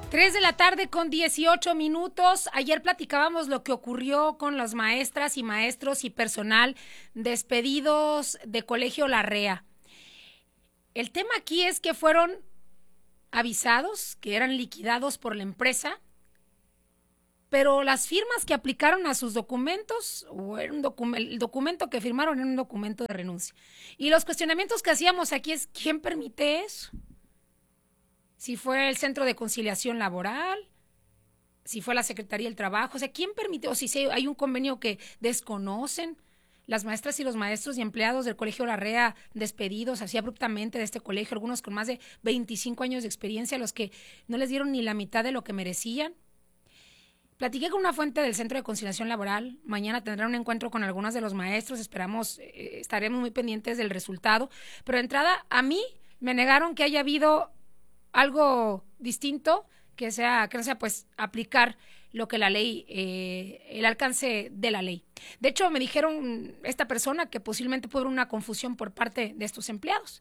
3:18 p.m. Ayer platicábamos lo que ocurrió con las maestras y maestros y personal despedidos de Colegio Larrea. El tema aquí es que fueron avisados, que eran liquidados por la empresa, pero las firmas que aplicaron a sus documentos, o era el documento que firmaron era un documento de renuncia. Y los cuestionamientos que hacíamos aquí es, ¿quién permite eso? Si fue el Centro de Conciliación Laboral, si fue la Secretaría del Trabajo, o sea, ¿quién permite? O si hay un convenio que desconocen las maestras y los maestros y empleados del Colegio Larrea despedidos así abruptamente de este colegio, algunos con más de 25 años de experiencia, a los que no les dieron ni la mitad de lo que merecían. Platiqué con una fuente del Centro de Conciliación Laboral. Mañana tendré un encuentro con algunos de los maestros. Esperamos, estaremos muy pendientes del resultado. Pero de entrada, a mí me negaron que haya habido algo distinto, que no sea pues aplicar lo que la ley, el alcance de la ley. De hecho, me dijeron esta persona que posiblemente puede haber una confusión por parte de estos empleados.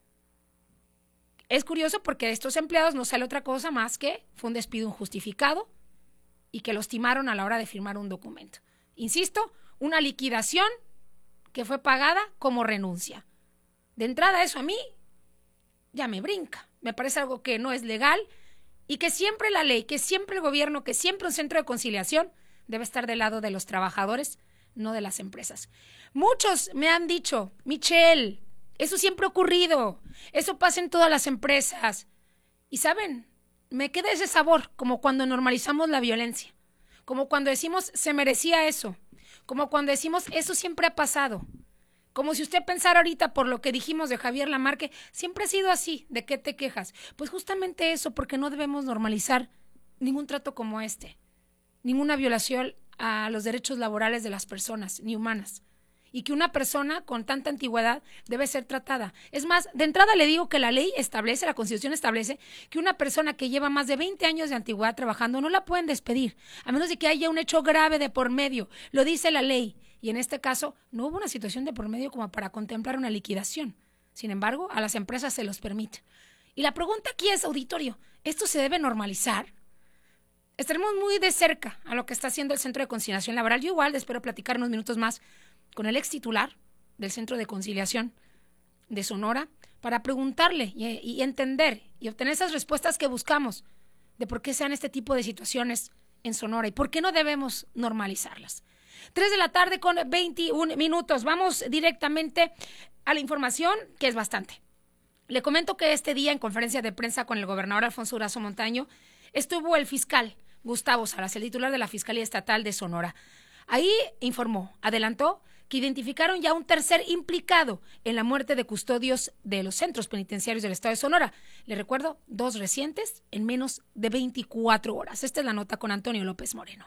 Es curioso porque de estos empleados no sale otra cosa más que fue un despido injustificado y que los timaron a la hora de firmar un documento. Insisto, una liquidación que fue pagada como renuncia. De entrada, eso a mí ya me brinca. Me parece algo que no es legal y que siempre la ley, que siempre el gobierno, que siempre un centro de conciliación debe estar del lado de los trabajadores, no de las empresas. Muchos me han dicho, Michelle, eso siempre ha ocurrido, eso pasa en todas las empresas. Y ¿saben? Me queda ese sabor, como cuando normalizamos la violencia, como cuando decimos se merecía eso, como cuando decimos eso siempre ha pasado, como si usted pensara ahorita por lo que dijimos de Javier Lamarque, siempre ha sido así, ¿de qué te quejas? Pues justamente eso, porque no debemos normalizar ningún trato como este, ninguna violación a los derechos laborales de las personas, ni humanas. Y que una persona con tanta antigüedad debe ser tratada. Es más, de entrada le digo que la ley establece, la Constitución establece, que una persona que lleva más de 20 años de antigüedad trabajando no la pueden despedir, a menos de que haya un hecho grave de por medio. Lo dice la ley. Y en este caso, no hubo una situación de por medio como para contemplar una liquidación. Sin embargo, a las empresas se los permite. Y la pregunta aquí es, auditorio, ¿esto se debe normalizar? Estaremos muy de cerca a lo que está haciendo el Centro de Conciliación Laboral. Yo igual espero platicar unos minutos más con el ex titular del Centro de Conciliación de Sonora para preguntarle y entender y obtener esas respuestas que buscamos de por qué sean este tipo de situaciones en Sonora y por qué no debemos normalizarlas. 3:21 p.m. Vamos directamente a la información, que es bastante. Le comento que este día, en conferencia de prensa con el gobernador Alfonso Durazo Montaño, estuvo el fiscal Gustavo Salas, el titular de la Fiscalía Estatal de Sonora. Ahí adelantó que identificaron ya un tercer implicado en la muerte de custodios de los centros penitenciarios del estado de Sonora. Le recuerdo, 2 recientes en menos de 24 horas. Esta es la nota con Antonio López Moreno.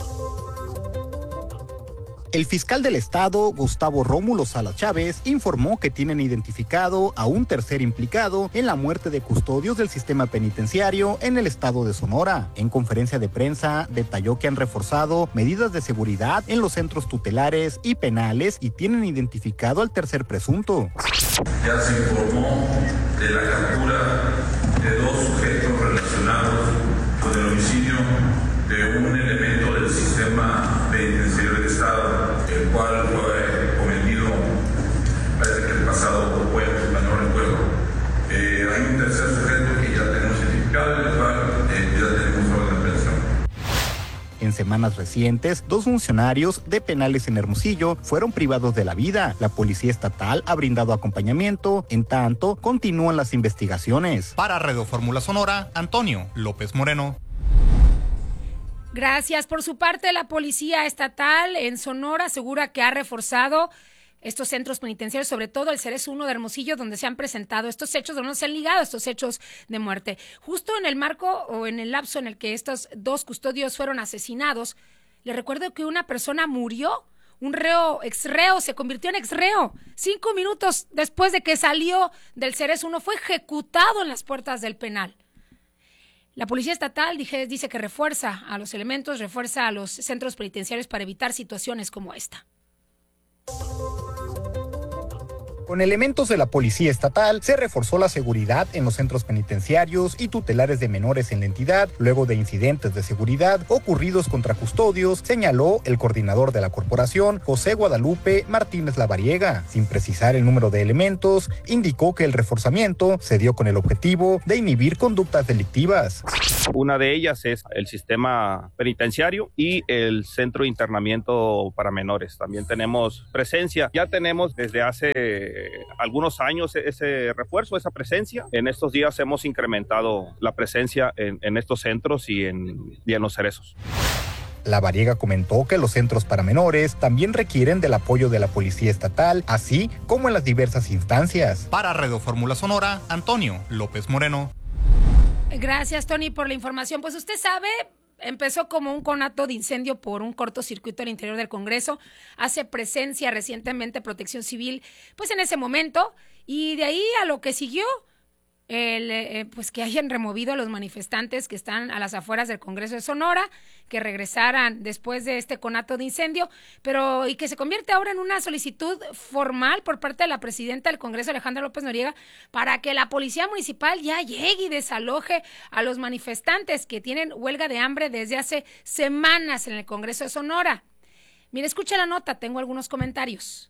El fiscal del estado, Gustavo Rómulo Salas Chávez, informó que tienen identificado a un tercer implicado en la muerte de custodios del sistema penitenciario en el estado de Sonora. En conferencia de prensa, detalló que han reforzado medidas de seguridad en los centros tutelares y penales y tienen identificado al tercer presunto. Ya se informó de la captura de 2 sujetos relacionados con el homicidio de un elemento del sistema penitenciario del estado, el cual fue cometido, parece que el pasado jueves, no recuerdo. Hay un tercer sujeto que ya tenemos identificado, el cual ya tenemos orden de aprehensión. En semanas recientes, 2 funcionarios de penales en Hermosillo fueron privados de la vida. La Policía Estatal ha brindado acompañamiento, en tanto continúan las investigaciones. Para Radio Fórmula Sonora, Antonio López Moreno. Gracias. Por su parte, la Policía Estatal en Sonora asegura que ha reforzado estos centros penitenciarios, sobre todo el Cerezo 1 de Hermosillo, donde se han presentado estos hechos, donde se han ligado estos hechos de muerte. Justo en el marco o en el lapso en el que estos 2 custodios fueron asesinados, le recuerdo que una persona murió, un exreo, se convirtió en exreo. 5 minutos después de que salió del Cerezo 1, fue ejecutado en las puertas del penal. La Policía Estatal dice que refuerza a los elementos, refuerza a los centros penitenciarios para evitar situaciones como esta. Con elementos de la Policía Estatal, se reforzó la seguridad en los centros penitenciarios y tutelares de menores en la entidad, luego de incidentes de seguridad ocurridos contra custodios, señaló el coordinador de la corporación, José Guadalupe Martínez Lavariega. Sin precisar el número de elementos, indicó que el reforzamiento se dio con el objetivo de inhibir conductas delictivas. Una de ellas es el sistema penitenciario y el centro de internamiento para menores. También tenemos presencia. Ya tenemos desde hace algunos años ese refuerzo, esa presencia. En estos días hemos incrementado la presencia en estos centros y en los cerezos. Lavariega comentó que los centros para menores también requieren del apoyo de la Policía Estatal, así como en las diversas instancias. Para Radio Fórmula Sonora, Antonio López Moreno. Gracias, Tony, por la información. Pues usted sabe, empezó como un conato de incendio por un cortocircuito al interior del Congreso. Hace presencia recientemente Protección Civil, pues en ese momento, y de ahí a lo que siguió, pues que hayan removido a los manifestantes que están a las afueras del Congreso de Sonora, que regresaran después de este conato de incendio, y que se convierte ahora en una solicitud formal por parte de la presidenta del Congreso, Alejandra López Noriega, para que la Policía Municipal ya llegue y desaloje a los manifestantes que tienen huelga de hambre desde hace semanas en el Congreso de Sonora. Mire, escucha la nota, tengo algunos comentarios.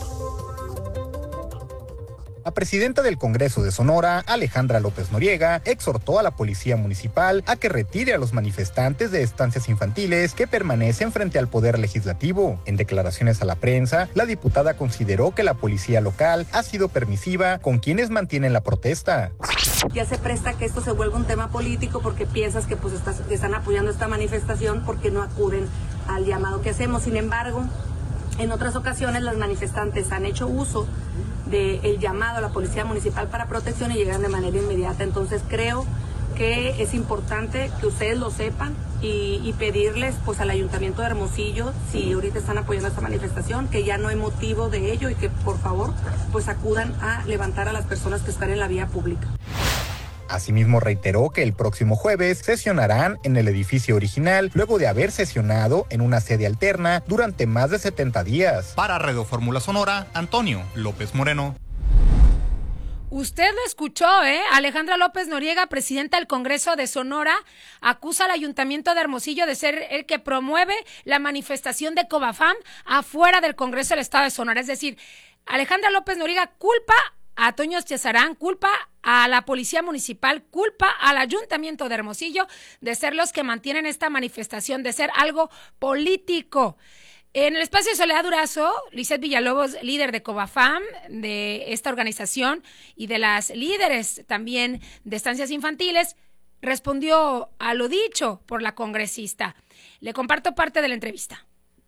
La presidenta del Congreso de Sonora, Alejandra López Noriega, exhortó a la Policía Municipal a que retire a los manifestantes de estancias infantiles que permanecen frente al Poder Legislativo. En declaraciones a la prensa, la diputada consideró que la policía local ha sido permisiva con quienes mantienen la protesta. Ya se presta que esto se vuelva un tema político porque piensas que están apoyando esta manifestación porque no acuden al llamado que hacemos. Sin embargo, en otras ocasiones las manifestantes han hecho uso del llamado a la Policía Municipal para protección y llegan de manera inmediata. Entonces creo que es importante que ustedes lo sepan y pedirles pues al Ayuntamiento de Hermosillo, si ahorita están apoyando esta manifestación, que ya no hay motivo de ello y que por favor pues acudan a levantar a las personas que están en la vía pública. Asimismo reiteró que el próximo jueves sesionarán en el edificio original luego de haber sesionado en una sede alterna durante más de 70 días. Para Radio Fórmula Sonora, Antonio López Moreno. Usted lo escuchó, Alejandra López Noriega, presidenta del Congreso de Sonora, acusa al Ayuntamiento de Hermosillo de ser el que promueve la manifestación de Covafam afuera del Congreso del Estado de Sonora. Es decir, Alejandra López Noriega culpa a Toño Chezarán, culpa a la Policía Municipal, culpa al Ayuntamiento de Hermosillo de ser los que mantienen esta manifestación, de ser algo político. En el espacio de Soledad Durazo, Lizeth Villalobos, líder de Covafam, de esta organización, y de las líderes también de estancias infantiles, respondió a lo dicho por la congresista. Le comparto parte de la entrevista.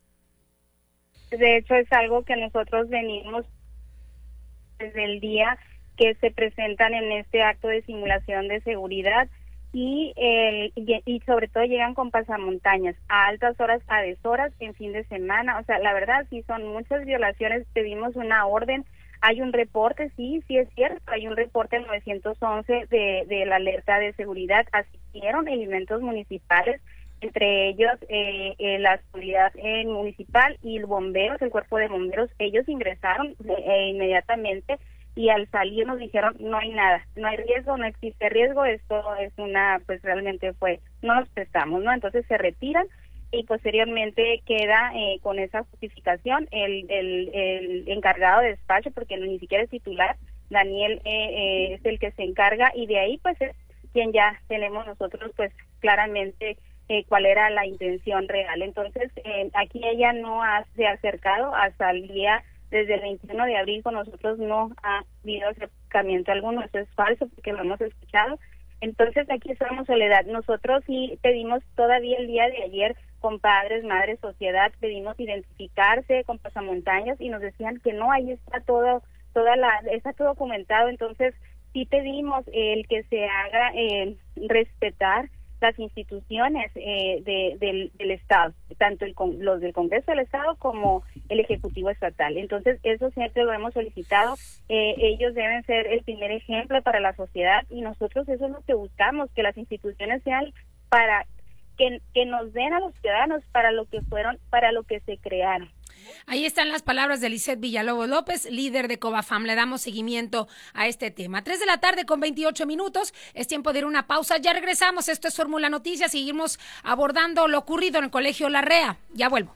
De hecho, es algo que nosotros venimos desde el día que se presentan en este acto de simulación de seguridad y sobre todo llegan con pasamontañas a altas horas, a deshoras, en fin de semana. O sea, la verdad sí son muchas violaciones. Pedimos una orden, hay un reporte, sí es cierto, hay un reporte al 911 de la alerta de seguridad. Asistieron elementos municipales, entre ellos la seguridad municipal y el bomberos, el cuerpo de bomberos. Ellos ingresaron inmediatamente y al salir nos dijeron no hay nada, no hay riesgo, no existe riesgo, esto es pues realmente no nos prestamos, ¿no? Entonces se retiran y posteriormente queda con esa justificación el encargado de despacho, porque ni siquiera es titular, Daniel es el que se encarga, y de ahí pues es quien ya tenemos nosotros pues claramente cuál era la intención real. Entonces aquí ella no se ha acercado hasta el día. Desde el 21 de abril con nosotros no ha habido acercamiento alguno. Eso es falso porque lo hemos escuchado. Entonces aquí estamos, Soledad. Nosotros sí pedimos todavía el día de ayer con padres, madres, sociedad, pedimos identificarse con pasamontañas y nos decían que no, ahí está está todo documentado. Entonces sí pedimos el que se haga respetar las instituciones del Estado, tanto los del Congreso del Estado como el Ejecutivo Estatal. Entonces, eso siempre lo hemos solicitado. Ellos deben ser el primer ejemplo para la sociedad y nosotros eso es lo que buscamos, que las instituciones sean para que nos den a los ciudadanos para lo que fueron, para lo que se crearon. Ahí están las palabras de Lisette Villalobos López, líder de Covafam. Le damos seguimiento a este tema. 3:28 p.m. Es tiempo de ir a una pausa. Ya regresamos. Esto es Fórmula Noticias. Seguimos abordando lo ocurrido en el Colegio Larrea. Ya vuelvo.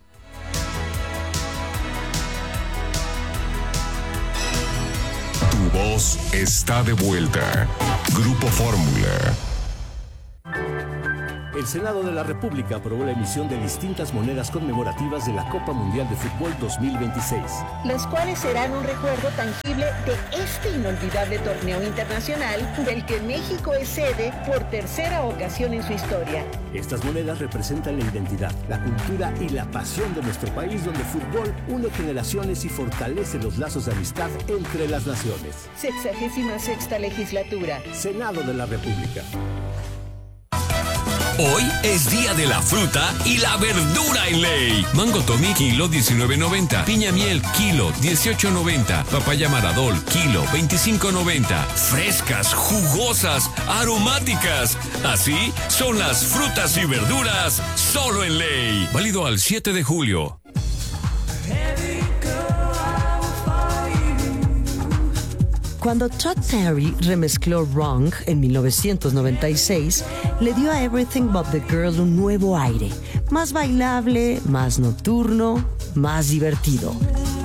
Tu voz está de vuelta. Grupo Fórmula. El Senado de la República aprobó la emisión de distintas monedas conmemorativas de la Copa Mundial de Fútbol 2026. Las cuales serán un recuerdo tangible de este inolvidable torneo internacional del que México es sede por tercera ocasión en su historia. Estas monedas representan la identidad, la cultura y la pasión de nuestro país, donde el fútbol une generaciones y fortalece los lazos de amistad entre las naciones. 66ª legislatura. Senado de la República. Hoy es día de la fruta y la verdura en Ley. Mango Tommy, kilo 19.90. Piña miel, kilo 18.90. Papaya Maradol, kilo 25.90. Frescas, jugosas, aromáticas. Así son las frutas y verduras solo en Ley. Válido al 7 de julio. Cuando Todd Terry remezcló Wrong en 1996, le dio a Everything But the Girl un nuevo aire, más bailable, más nocturno, más divertido.